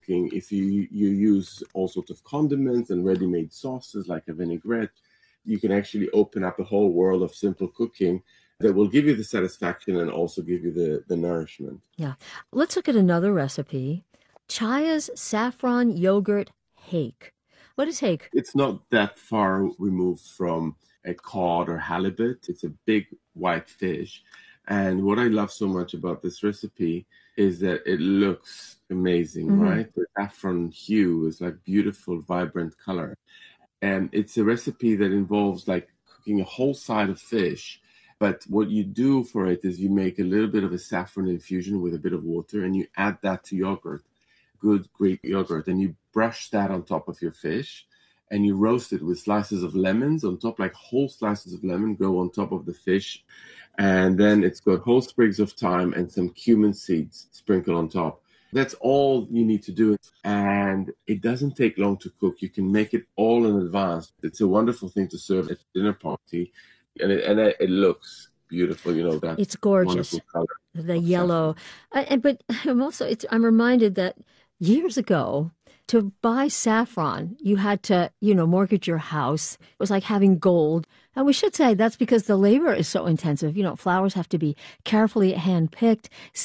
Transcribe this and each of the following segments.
cooking. If you use all sorts of condiments and ready-made sauces like a vinaigrette, you can actually open up a whole world of simple cooking that will give you the satisfaction and also give you the nourishment. Yeah. Let's look at another recipe. Chaya's saffron yogurt hake. What is hake? It's not that far removed from a cod or halibut. It's a big white fish. And what I love so much about this recipe is that it looks amazing, right? The saffron hue is like beautiful, vibrant color. And it's a recipe that involves like cooking a whole side of fish. But what you do for it is you make a little bit of a saffron infusion with a bit of water and you add that to yogurt, good Greek yogurt, and you brush that on top of your fish and you roast it with slices of lemons on top, like whole slices of lemon go on top of the fish. And then it's got whole sprigs of thyme and some cumin seeds sprinkled on top. That's all you need to do. And it doesn't take long to cook. You can make it all in advance. It's a wonderful thing to serve at a dinner party. And it looks beautiful, that it's gorgeous. Wonderful color. The yellow. But I'm reminded that years ago, to buy saffron, you had to, mortgage your house. It was like having gold. And we should say that's because the labor is so intensive. Flowers have to be carefully hand-picked.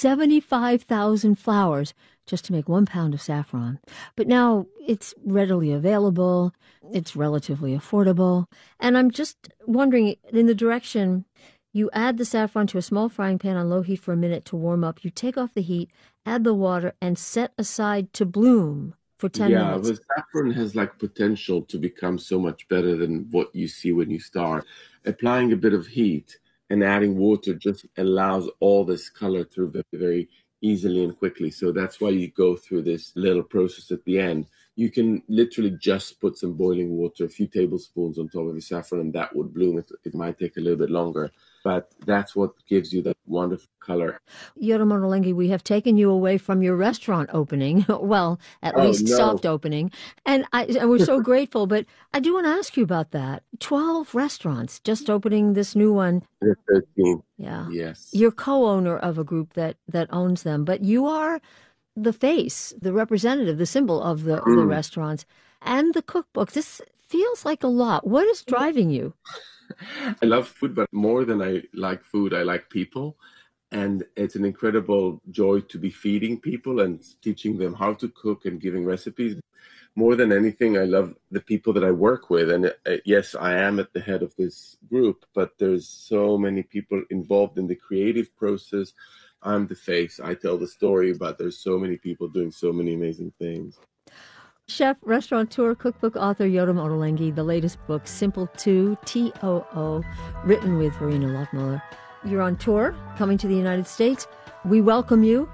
75,000 flowers just to make 1 pound of saffron. But now it's readily available. It's relatively affordable. And I'm just wondering, in the direction, you add the saffron to a small frying pan on low heat for a minute to warm up. You take off the heat, add the water, and set aside to bloom for 10 minutes. Yeah, the saffron has like potential to become so much better than what you see when you start. Applying a bit of heat and adding water just allows all this color through very, very easily and quickly. So that's why you go through this little process at the end. You can literally just put some boiling water, a few tablespoons on top of your saffron, and that would bloom. It might take a little bit longer, but that's what gives you that wonderful color. Yotam Ottolenghi, we have taken you away from your restaurant opening, well, at least soft opening, and we're so grateful, but I do want to ask you about that. 12 restaurants just opening this new one. 13. Yeah. Yes. You're co-owner of a group that owns them, but you are the face, the representative, the symbol of the restaurants and the cookbook. This feels like a lot. What is driving you? I love food, but more than I like food, I like people. And it's an incredible joy to be feeding people and teaching them how to cook and giving recipes. More than anything, I love the people that I work with. And yes, I am at the head of this group, but there's so many people involved in the creative process. I'm the face. I tell the story, but there's so many people doing so many amazing things. Chef, restaurateur, cookbook author Yotam Ottolenghi, the latest book, Simple 2, T-O-O, written with Verena Lottmuller. You're on tour, coming to the United States. We welcome you.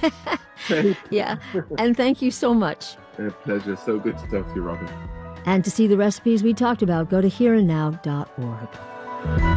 Yeah, and thank you so much. A pleasure. So good to talk to you, Robin. And to see the recipes we talked about, go to hereandnow.org.